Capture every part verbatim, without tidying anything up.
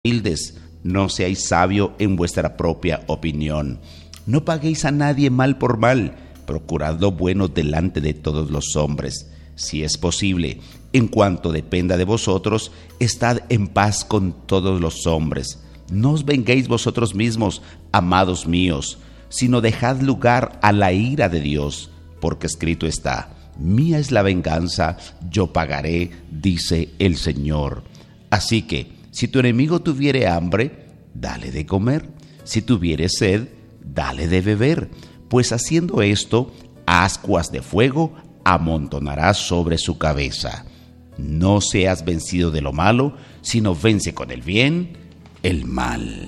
humildes, no seáis sabio en vuestra propia opinión. No paguéis a nadie mal por mal, procurad lo bueno delante de todos los hombres. Si es posible, en cuanto dependa de vosotros, estad en paz con todos los hombres. No os venguéis vosotros mismos, amados míos, sino dejad lugar a la ira de Dios, porque escrito está: mía es la venganza, yo pagaré, dice el Señor. Así que, si tu enemigo tuviere hambre, dale de comer. Si tuviere sed, dale de beber. Pues haciendo esto, ascuas de fuego amontonarás sobre su cabeza. No seas vencido de lo malo, sino vence con el bien el mal.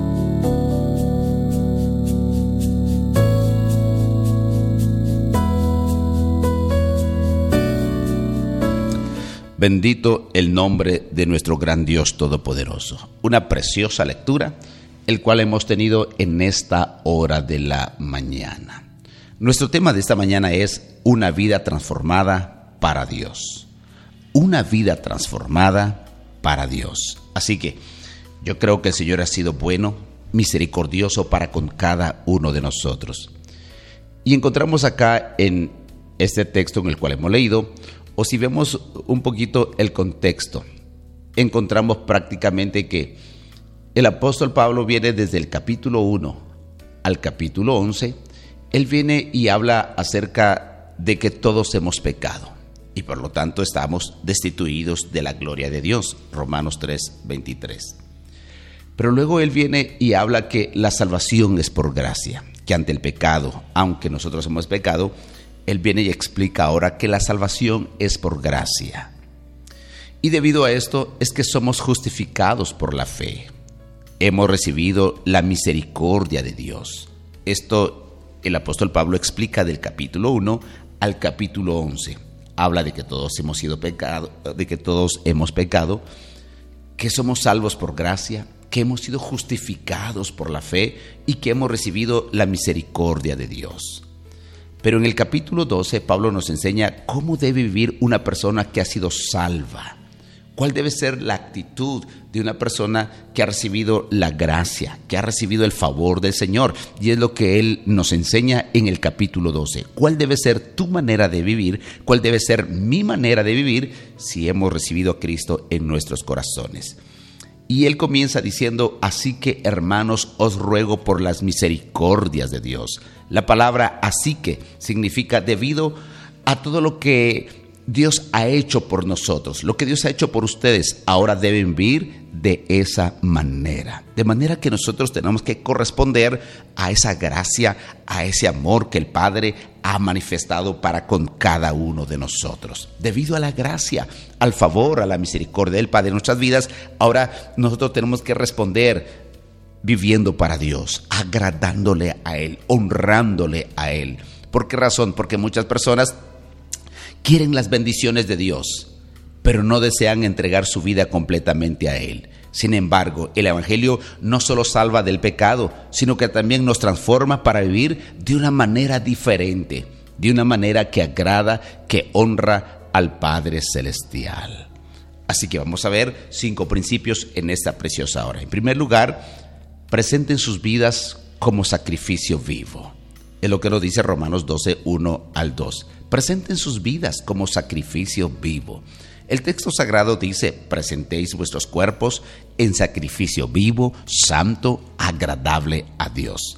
Bendito el nombre de nuestro gran Dios Todopoderoso. Una preciosa lectura, el cual hemos tenido en esta hora de la mañana. Nuestro tema de esta mañana es una vida transformada para Dios. Una vida transformada para Dios. Así que yo creo que el Señor ha sido bueno, misericordioso para con cada uno de nosotros. Y encontramos acá en este texto en el cual hemos leído, o si vemos un poquito el contexto, encontramos prácticamente que el apóstol Pablo viene desde el capítulo uno al capítulo once. Él viene y habla acerca de que todos hemos pecado y por lo tanto estamos destituidos de la gloria de Dios, Romanos tres veintitrés. Pero luego él viene y habla que la salvación es por gracia, que ante el pecado, aunque nosotros hemos pecado, él viene y explica ahora que la salvación es por gracia. Y debido a esto es que somos justificados por la fe. Hemos recibido la misericordia de Dios. Esto el apóstol Pablo explica del capítulo uno al capítulo once. Habla de que todos hemos sido pecado, de que todos hemos pecado, que somos salvos por gracia, que hemos sido justificados por la fe y que hemos recibido la misericordia de Dios. Pero en el capítulo doce, Pablo nos enseña cómo debe vivir una persona que ha sido salva. ¿Cuál debe ser la actitud de una persona que ha recibido la gracia, que ha recibido el favor del Señor? Y es lo que Él nos enseña en el capítulo doce. ¿Cuál debe ser tu manera de vivir? ¿Cuál debe ser mi manera de vivir si hemos recibido a Cristo en nuestros corazones? Y Él comienza diciendo: así que, hermanos, os ruego por las misericordias de Dios. La palabra así que significa debido a todo lo que Dios ha hecho por nosotros, lo que Dios ha hecho por ustedes, ahora deben vivir de esa manera. De manera que nosotros tenemos que corresponder a esa gracia, a ese amor que el Padre ha manifestado para con cada uno de nosotros. Debido a la gracia, al favor, a la misericordia del Padre en nuestras vidas, ahora nosotros tenemos que responder viviendo para Dios, agradándole a Él, honrándole a Él. ¿Por qué razón? Porque muchas personas quieren las bendiciones de Dios, pero no desean entregar su vida completamente a Él. Sin embargo, el Evangelio no solo salva del pecado, sino que también nos transforma para vivir de una manera diferente, de una manera que agrada, que honra al Padre Celestial. Así que vamos a ver cinco principios en esta preciosa hora. En primer lugar, presenten sus vidas como sacrificio vivo. Es lo que nos dice Romanos doce, uno al dos. Presenten sus vidas como sacrificio vivo. El texto sagrado dice: presentéis vuestros cuerpos en sacrificio vivo, santo, agradable a Dios.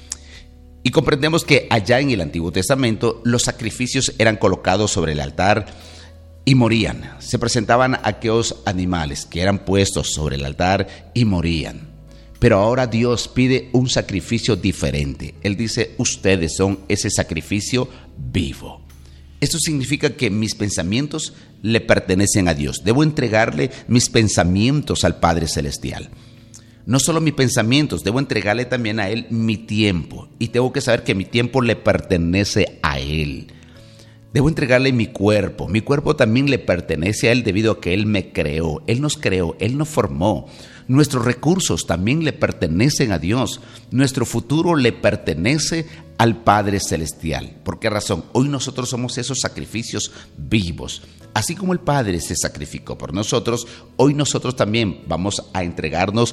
Y comprendemos que allá en el Antiguo Testamento los sacrificios eran colocados sobre el altar y morían. Se presentaban aquellos animales que eran puestos sobre el altar y morían. Pero ahora Dios pide un sacrificio diferente. Él dice: ustedes son ese sacrificio vivo. Esto significa que mis pensamientos le pertenecen a Dios. Debo entregarle mis pensamientos al Padre Celestial. No solo mis pensamientos, debo entregarle también a Él mi tiempo. Y tengo que saber que mi tiempo le pertenece a Él. Debo entregarle mi cuerpo. Mi cuerpo también le pertenece a Él debido a que Él me creó. Él nos creó, Él nos formó. Nuestros recursos también le pertenecen a Dios. Nuestro futuro le pertenece al Padre Celestial. ¿Por qué razón? Hoy nosotros somos esos sacrificios vivos. Así como el Padre se sacrificó por nosotros, hoy nosotros también vamos a entregarnos